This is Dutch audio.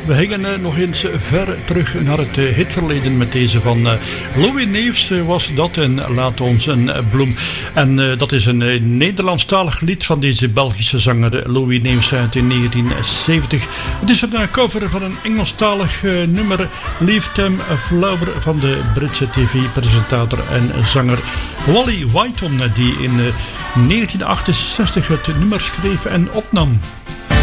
We gingen nog eens ver terug naar het hitverleden met deze van Louis Neefs was dat en Laat ons een bloem. En dat is een Nederlandstalig lied van deze Belgische zanger Louis Neefs uit 1970. Het is een cover van een Engelstalig nummer, Leave Them Flower, van de Britse tv-presentator en zanger Wally Whyton, die in 1968 het nummer schreef en opnam.